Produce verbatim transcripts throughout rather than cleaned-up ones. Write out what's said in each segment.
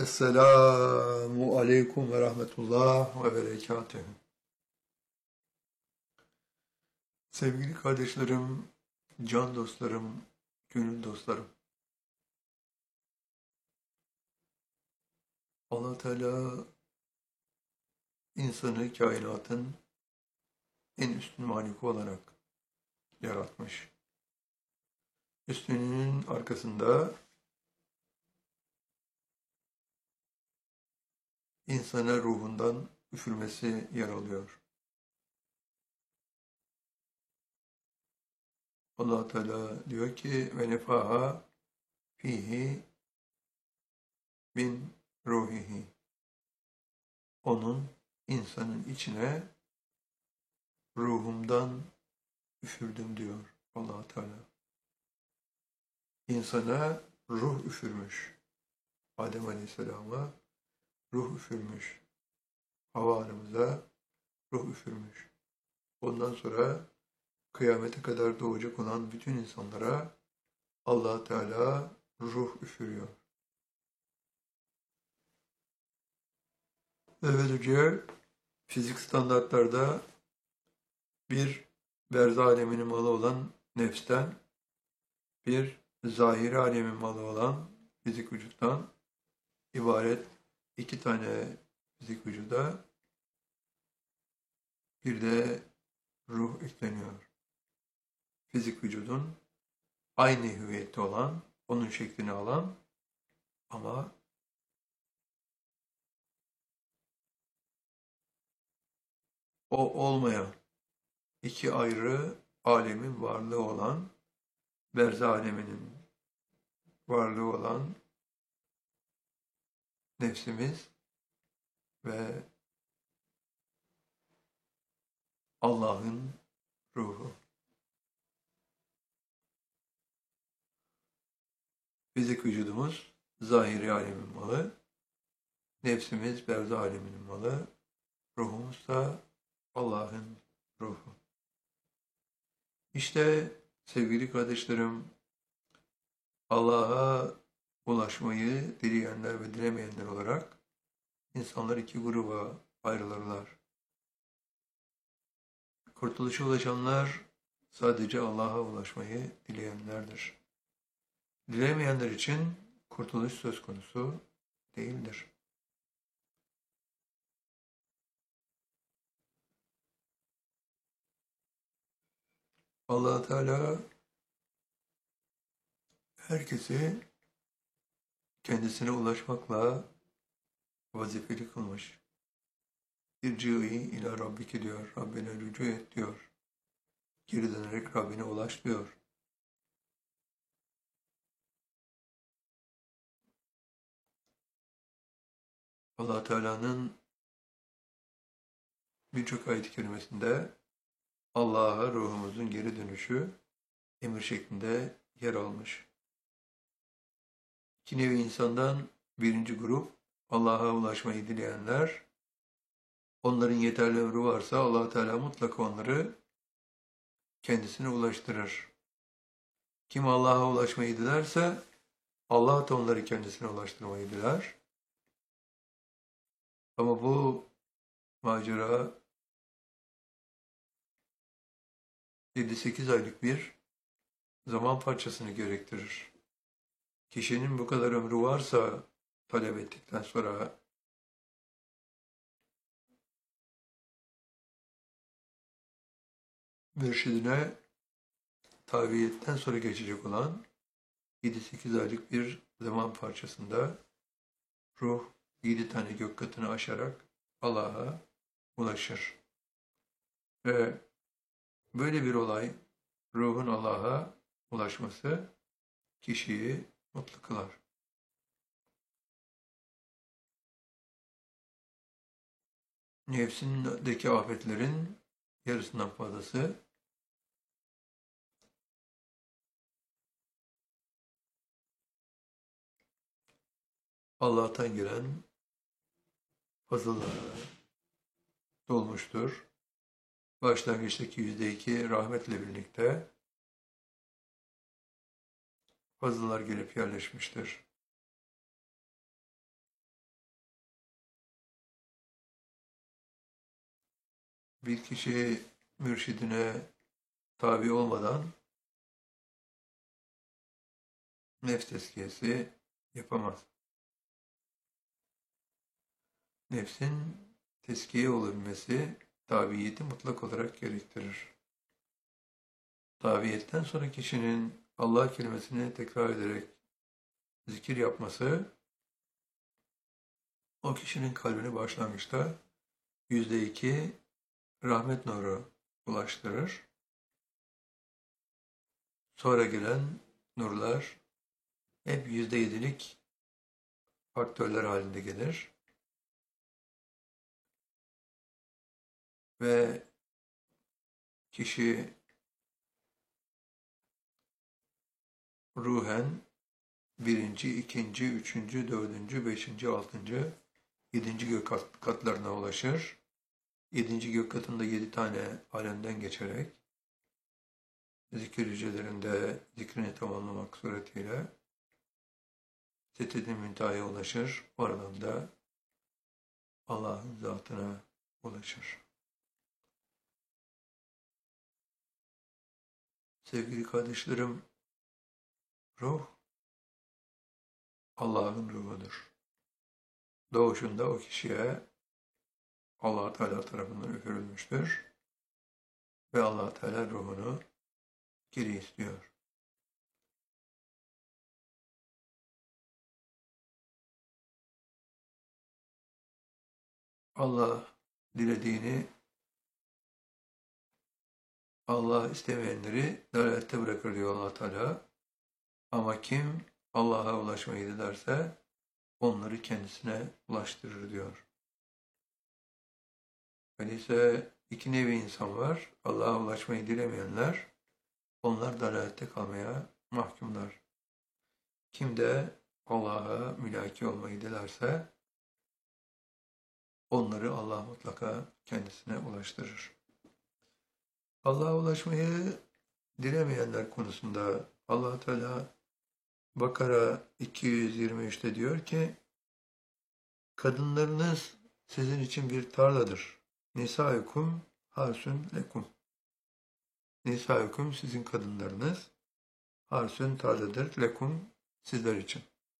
Esselamu aleyküm ve rahmetullah ve berekatühü. Sevgili kardeşlerim, can dostlarım, gönül dostlarım. Allah Teala insanı kainatın en üstün mahluk olarak yaratmış. Üstünlüğünün arkasında insana ruhundan üfürmesi yer alıyor. Allah Teala diyor ki ve nefaha fihi min ruhihi. Onun insanın içine ruhumdan üfürdüm diyor Allah Teala. İnsana ruh üfürmüş. Adem Aleyhisselam'a ruh üfürmüş. Havva Hanımıza ruh üfürmüş. Ondan sonra kıyamete kadar doğacak olan bütün insanlara Allah Teala ruh üfürüyor. Ve böylece fizik standartlarda bir berz aleminin malı olan nefsten, bir zahiri alemin malı olan fizik vücuttan ibaret iki tane fizik vücuda bir de ruh ekleniyor. Fizik vücudun aynı hüviyette olan, onun şeklini alan ama o olmayan iki ayrı alemin varlığı olan, berz aleminin varlığı olan nefsimiz ve Allah'ın ruhu. Fizik vücudumuz zahiri alemin malı, nefsimiz berz aleminin malı, ruhumuz da Allah'ın ruhu. İşte sevgili kardeşlerim, Allah'a ulaşmayı dileyenler ve dilemeyenler olarak insanlar iki gruba ayrılırlar. Kurtuluşa ulaşanlar sadece Allah'a ulaşmayı dileyenlerdir. Dilemeyenler için kurtuluş söz konusu değildir. Allah Teala herkesi kendisine ulaşmakla vazifeli kılmış. İrci'i ila Rabbiki diyor, Rabbine rücu et diyor. Geri dönerek Rabbine ulaş diyor. Allah Teala'nın birçok ayet-i kerimesinde Allah'a ruhumuzun geri dönüşü emir şeklinde yer almış. İki nevi insandan birinci grup Allah'a ulaşmayı dileyenler, onların yeterli ömrü varsa Allah Teala mutlaka onları kendisine ulaştırır. Kim Allah'a ulaşmayı dilerse Allah da onları kendisine ulaştırmayı diler. Ama bu macera yedi sekiz aylık bir zaman parçasını gerektirir. Kişinin bu kadar ömrü varsa talep ettikten sonra mürşidine tabiyetten sonra geçecek olan yedi sekiz aylık bir zaman parçasında ruh yedi tane gök katını aşarak Allah'a ulaşır. Ve böyle bir olay, ruhun Allah'a ulaşması kişiyi mutlu kılar. Nefsindeki afetlerin yarısından fazlası Allah'tan gelen fazlalarla dolmuştur. Başlangıçtaki yüzde iki rahmetle birlikte fazlalar gelip yerleşmiştir. Bir kişi mürşidine tabi olmadan nefs tezkiyesi yapamaz. Nefsin tezkiye olabilmesi tabiyeti mutlak olarak gerektirir. Tabiyetten sonra kişinin Allah kelimesini tekrar ederek zikir yapması, o kişinin kalbini başlangıçta yüzde iki rahmet nuru ulaştırır. Sonra gelen nurlar hep yüzde yedilik faktörler halinde gelir. Ve kişi ruhen birinci, ikinci, üçüncü, dördüncü, beşinci, altıncı, yedinci gök katlarına ulaşır. Yedinci gök katında yedi tane alemden geçerek zikir hücrelerinde zikrini tamamlamak suretiyle Siddeti Münteha'ya ulaşır. Oradan da Allah'ın zatına ulaşır. Sevgili kardeşlerim, ruh Allah'ın ruhudur. Doğuşunda o kişiye Allah Teala tarafından üfürülmüştür ve Allah Teala ruhunu geri istiyor. Allah dilediğini, Allah istemeyenleri dalalette bırakır diyor Allah Teala. Ama kim Allah'a ulaşmayı dilerse onları kendisine ulaştırır diyor. Öyleyse iki nevi insan var. Allah'a ulaşmayı dilemeyenler, onlar dalalette kalmaya mahkumlar. Kim de Allah'a mülaki olmayı dilerse onları Allah mutlaka kendisine ulaştırır. Allah'a ulaşmayı dilemeyenler konusunda Allah Teala Bakara iki yüz yirmi üçte diyor ki, kadınlarınız sizin için bir tarladır. Nisaikum harsun lekum. Nisaikum sizin kadınlarınız, harsun tarladır, lekum sizler için.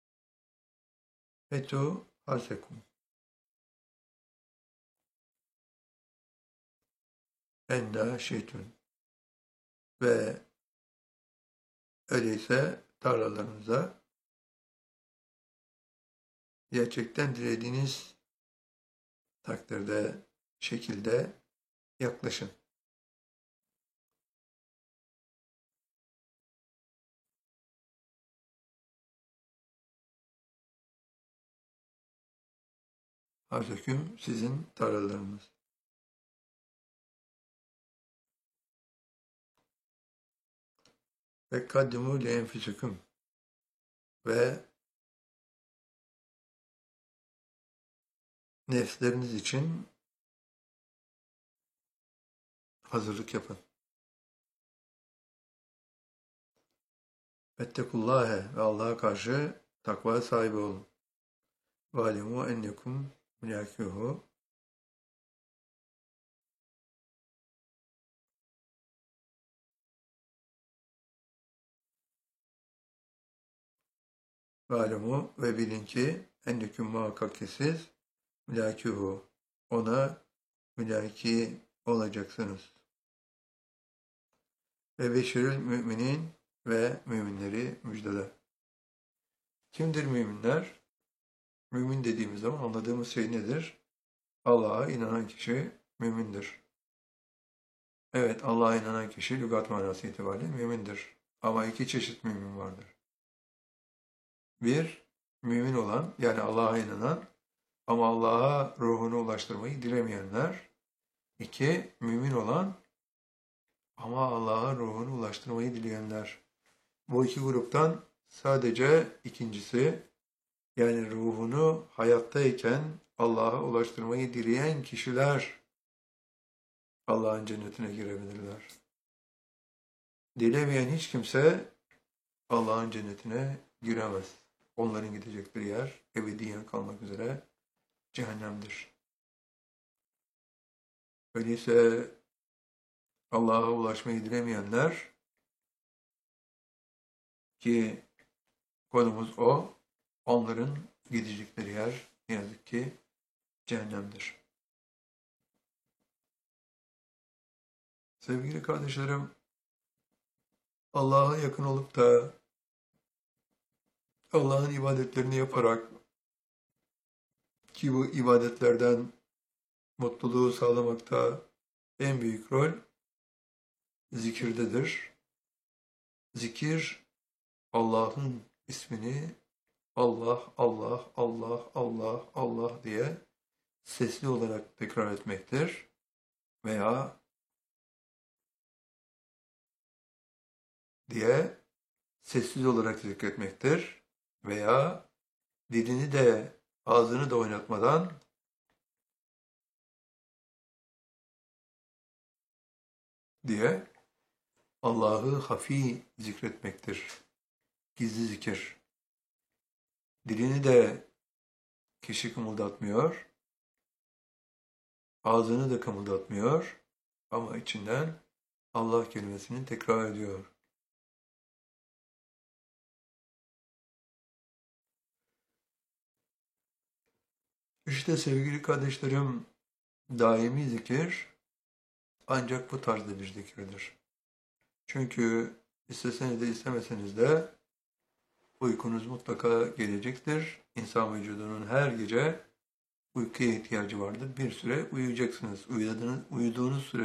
Etu harsekum. Enda şeytun. Ve öyleyse tarlalarınıza gerçekten dilediğiniz takdirde, şekilde yaklaşın. Harzeküm sizin tarlalarınız. Ve kaddimu le enfüsüküm. Ve nefsleriniz için hazırlık yapın. Vettekullâhe ve Allah'a karşı takva sahibi olun. Ve alimû ennekum mülâkûhû. Ve alimû ve bilin ki enneküm muhakkak ki siz mülâkûhû. Ona mülâki olacaksınız. Ve beşirül müminin ve müminleri müjdele. Kimdir müminler? Mümin dediğimiz zaman anladığımız şey nedir? Allah'a inanan kişi mümindir. Evet, Allah'a inanan kişi lügat manası itibariyle mümindir. Ama iki çeşit mümin vardır. Bir, mümin olan, yani Allah'a inanan ama Allah'a ruhunu ulaştırmayı dilemeyenler. İki, mümin olan ama Allah'a ruhunu ulaştırmayı dileyenler. Bu iki gruptan sadece ikincisi, yani ruhunu hayattayken Allah'a ulaştırmayı dileyen kişiler Allah'ın cennetine girebilirler. Dilemeyen hiç kimse Allah'ın cennetine giremez. Onların gidecekleri yer ebediyen kalmak üzere cehennemdir. Öyleyse Allah'a ulaşmayı dilemeyenler, ki konumuz o, onların gidecekleri yer ne yazık ki cehennemdir. Sevgili kardeşlerim, Allah'a yakın olup da Allah'ın ibadetlerini yaparak, ki bu ibadetlerden mutluluğu sağlamakta en büyük rol zikirdedir. Zikir, Allah'ın ismini Allah, Allah, Allah, Allah, Allah diye sesli olarak tekrar etmektir. Veya diye sessiz olarak zikretmektir. Veya dilini de ağzını da oynatmadan diye Allah'ı hafi zikretmektir. Gizli zikir. Dilini de kişi kımıldatmıyor, ağzını da kımıldatmıyor ama içinden Allah kelimesini tekrar ediyor. İşte sevgili kardeşlerim, daimi zikir ancak bu tarzda bir zikirdir. Çünkü isteseniz de istemeseniz de uykunuz mutlaka gelecektir. İnsan vücudunun her gece uykuya ihtiyacı vardır. Bir süre uyuyacaksınız. Uyuduğunuz, uyuduğunuz süre